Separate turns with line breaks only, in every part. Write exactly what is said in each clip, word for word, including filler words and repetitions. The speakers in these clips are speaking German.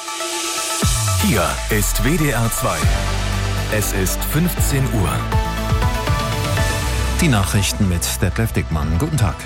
Hier ist W D R zwei. Es ist fünfzehn Uhr.
Die Nachrichten mit Detlef Dickmann. Guten Tag.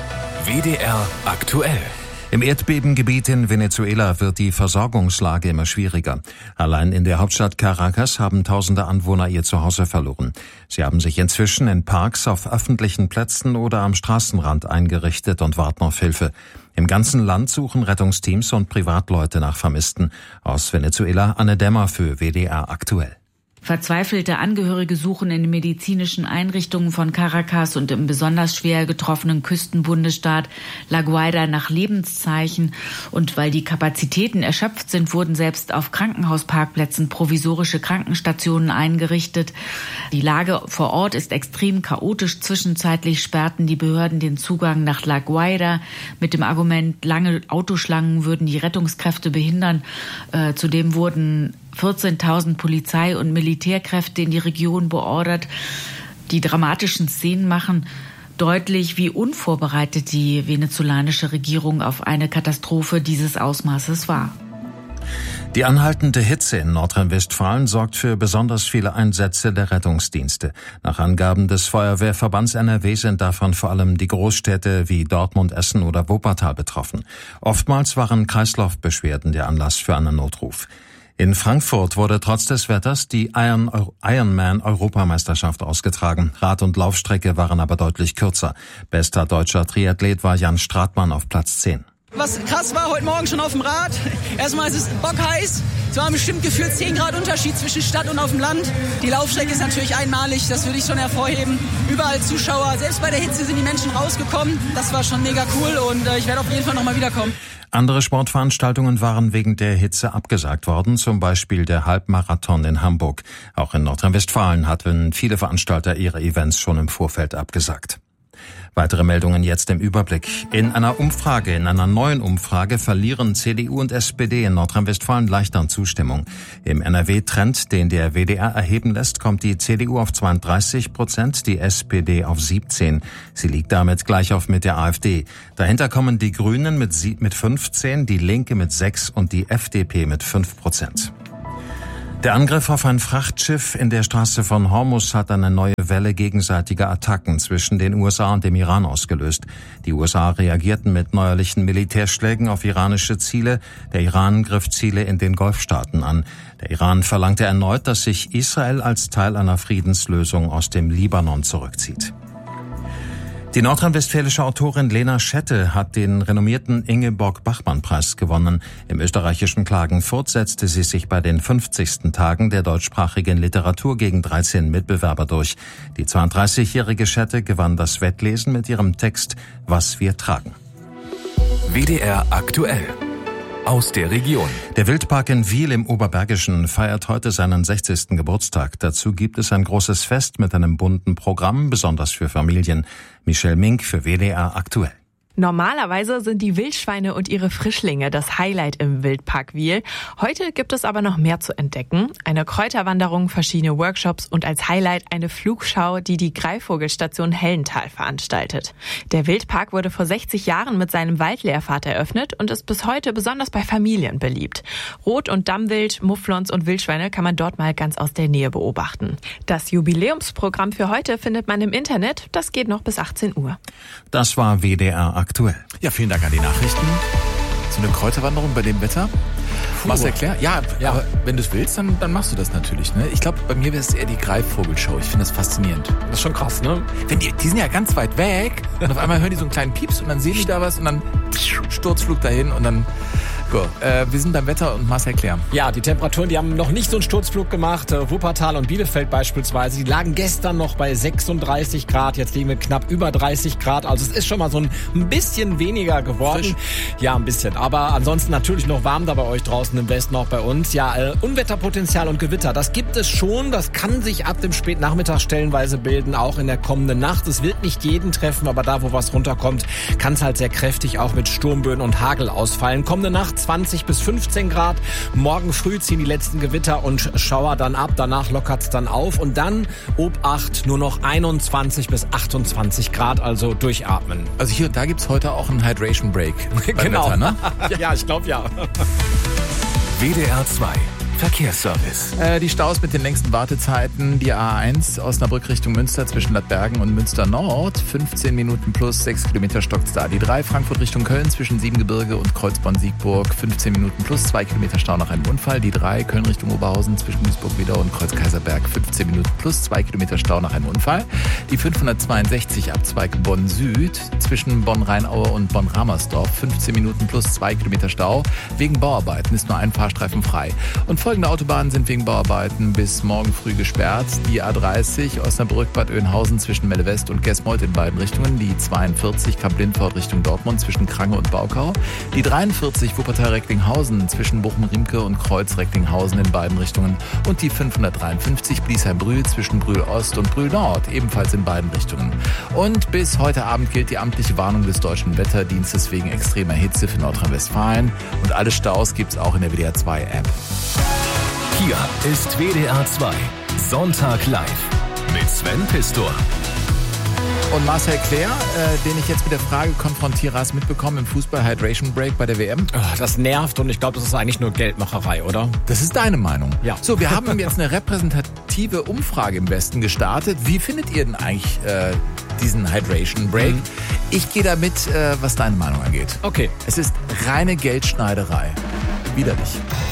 W D R aktuell.
Im Erdbebengebiet in Venezuela wird die Versorgungslage immer schwieriger. Allein in der Hauptstadt Caracas haben tausende Anwohner ihr Zuhause verloren. Sie haben sich inzwischen in Parks, auf öffentlichen Plätzen oder am Straßenrand eingerichtet und warten auf Hilfe. Im ganzen Land suchen Rettungsteams und Privatleute nach Vermissten. Aus Venezuela Anne Dämmer für W D R aktuell.
Verzweifelte Angehörige suchen in den medizinischen Einrichtungen von Caracas und im besonders schwer getroffenen Küstenbundesstaat La Guaira nach Lebenszeichen. Und weil die Kapazitäten erschöpft sind, wurden selbst auf Krankenhausparkplätzen provisorische Krankenstationen eingerichtet. Die Lage vor Ort ist extrem chaotisch. Zwischenzeitlich sperrten die Behörden den Zugang nach La Guaira mit dem Argument, lange Autoschlangen würden die Rettungskräfte behindern. Äh, zudem wurden vierzehntausend Polizei- und Militärkräfte in die Region beordert. Die dramatischen Szenen machen deutlich, wie unvorbereitet die venezolanische Regierung auf eine Katastrophe dieses Ausmaßes war.
Die anhaltende Hitze in Nordrhein-Westfalen sorgt für besonders viele Einsätze der Rettungsdienste. Nach Angaben des Feuerwehrverbands N R W sind davon vor allem die Großstädte wie Dortmund, Essen oder Wuppertal betroffen. Oftmals waren Kreislaufbeschwerden der Anlass für einen Notruf. In Frankfurt wurde trotz des Wetters die Iron, Ironman-Europameisterschaft ausgetragen. Rad- und Laufstrecke waren aber deutlich kürzer. Bester deutscher Triathlet war Jan Stratmann auf Platz zehn.
Was krass war, heute Morgen schon auf dem Rad. Erstmal ist es bockheiß. Es war bestimmt gefühlt zehn Grad Unterschied zwischen Stadt und auf dem Land. Die Laufstrecke ist natürlich einmalig, das würde ich schon hervorheben. Überall Zuschauer, selbst bei der Hitze sind die Menschen rausgekommen. Das war schon mega cool und ich werde auf jeden Fall nochmal wiederkommen.
Andere Sportveranstaltungen waren wegen der Hitze abgesagt worden, zum Beispiel der Halbmarathon in Hamburg. Auch in Nordrhein-Westfalen hatten viele Veranstalter ihre Events schon im Vorfeld abgesagt. Weitere Meldungen jetzt im Überblick. In einer Umfrage, in einer neuen Umfrage verlieren C D U und S P D in Nordrhein-Westfalen leicht an Zustimmung. Im N R W-Trend, den der W D R erheben lässt, kommt die C D U auf zweiunddreißig Prozent, die S P D auf siebzehn. Sie liegt damit gleich auf mit der AfD. Dahinter kommen die Grünen mit mit fünfzehn, die Linke mit sechs und die F D P mit fünf Prozent. Der Angriff auf ein Frachtschiff in der Straße von Hormuz hat eine neue Welle gegenseitiger Attacken zwischen den U S A und dem Iran ausgelöst. Die U S A reagierten mit neuerlichen Militärschlägen auf iranische Ziele. Der Iran griff Ziele in den Golfstaaten an. Der Iran verlangte erneut, dass sich Israel als Teil einer Friedenslösung aus dem Libanon zurückzieht. Die nordrhein-westfälische Autorin Lena Schette hat den renommierten Ingeborg-Bachmann-Preis gewonnen. Im österreichischen Klagenfurt setzte sie sich bei den fünfzigsten Tagen der deutschsprachigen Literatur gegen dreizehn Mitbewerber durch. Die zweiunddreißigjährige Schette gewann das Wettlesen mit ihrem Text »Was wir tragen«.
W D R aktuell. Aus der Region.
Der Wildpark in Wil im Oberbergischen feiert heute seinen sechzigsten Geburtstag. Dazu gibt es ein großes Fest mit einem bunten Programm, besonders für Familien. Michelle Mink für W D R aktuell.
Normalerweise sind die Wildschweine und ihre Frischlinge das Highlight im Wildpark Wil. Heute gibt es aber noch mehr zu entdecken. Eine Kräuterwanderung, verschiedene Workshops und als Highlight eine Flugschau, die die Greifvogelstation Hellental veranstaltet. Der Wildpark wurde vor sechzig Jahren mit seinem Waldlehrfahrt eröffnet und ist bis heute besonders bei Familien beliebt. Rot- und Dammwild, Mufflons und Wildschweine kann man dort mal ganz aus der Nähe beobachten. Das Jubiläumsprogramm für heute findet man im Internet. Das geht noch bis achtzehn Uhr.
Das war W D R aktuell.
Ja, vielen Dank an die Nachrichten. So eine Kräuterwanderung bei dem Wetter. Puh. Marcel Claire? Ja, ja, aber wenn du es willst, dann, dann machst du das natürlich. Ne? Ich glaube, bei mir wäre es eher die Greifvogelshow. Ich finde das faszinierend.
Das ist schon krass, ne?
Wenn die, die sind ja ganz weit weg und auf einmal hören die so einen kleinen Pieps und dann sehen die da was und dann Sturzflug dahin und dann... Go. Äh, wir sind beim Wetter und Marcel Claire.
Ja, die Temperaturen, die haben noch nicht so einen Sturzflug gemacht. Äh, Wuppertal und Bielefeld beispielsweise, die lagen gestern noch bei sechsunddreißig Grad. Jetzt liegen wir knapp über dreißig Grad. Also es ist schon mal so ein bisschen weniger geworden. Frisch. Ja, ein bisschen. Aber ansonsten natürlich noch warm da bei euch draußen im Westen, auch bei uns. Ja, äh, Unwetterpotenzial und Gewitter, das gibt es schon. Das kann sich ab dem Spätnachmittag stellenweise bilden, auch in der kommenden Nacht. Es wird nicht jeden treffen, aber da, wo was runterkommt, kann es halt sehr kräftig auch mit Sturmböen und Hagel ausfallen. Kommende Nacht zwanzig bis fünfzehn Grad. Morgen früh ziehen die letzten Gewitter und Schauer dann ab. Danach lockert es dann auf. Und dann, Obacht, nur noch einundzwanzig bis achtundzwanzig Grad. Also durchatmen.
Also hier und da gibt es heute auch einen Hydration Break.
Genau.
Wetter, ne?
Ja, ich glaube ja.
W D R zwei Verkehrsservice.
Äh, die Staus mit den längsten Wartezeiten, die A eins Osnabrück Richtung Münster zwischen Ladbergen und Münster Nord, fünfzehn Minuten plus, sechs Kilometer stockt's da. Die drei Frankfurt Richtung Köln zwischen Siebengebirge und Kreuzborn-Siegburg, fünfzehn Minuten plus, zwei Kilometer Stau nach einem Unfall. Die drei Köln Richtung Oberhausen zwischen Duisburg-Wieder und Kreuz-Kaiserberg, fünfzehn Minuten plus, zwei Kilometer Stau nach einem Unfall. Die fünfhundertzweiundsechzig Abzweig Bonn Süd zwischen Bonn-Rheinaue und Bonn-Ramersdorf, fünfzehn Minuten plus, zwei Kilometer Stau. Wegen Bauarbeiten ist nur ein Fahrstreifen frei. Und folgende Autobahnen sind wegen Bauarbeiten bis morgen früh gesperrt. Die A dreißig Osnabrück-Bad Oeynhausen zwischen Melle West und Gesmold in beiden Richtungen. Die zweiundvierzig Kamp-Lindfort Richtung Dortmund zwischen Krange und Baukau. Die dreiundvierzig Wuppertal-Recklinghausen zwischen Bochum-Riemke und Kreuz-Recklinghausen in beiden Richtungen. Und die fünfhundertdreiundfünfzig Bliesheim-Brühl zwischen Brühl-Ost und Brühl-Nord, ebenfalls in beiden Richtungen. Und bis heute Abend gilt die amtliche Warnung des Deutschen Wetterdienstes wegen extremer Hitze für Nordrhein-Westfalen. Und alle Staus gibt's auch in der W D R zwei App.
Hier ist W D R zwei Sonntag live mit Sven Pistor.
Und Marcel Clair, äh, den ich jetzt mit der Frage konfrontiere, hast mitbekommen im Fußball Hydration Break bei der W M?
Oh, das nervt und ich glaube, das ist eigentlich nur Geldmacherei, oder?
Das ist deine Meinung.
Ja.
So, wir haben jetzt eine repräsentative Umfrage im Westen gestartet. Wie findet ihr denn eigentlich äh, diesen Hydration Break? Mhm. Ich gehe damit, äh, was deine Meinung angeht.
Okay.
Es ist reine Geldschneiderei. Widerlich.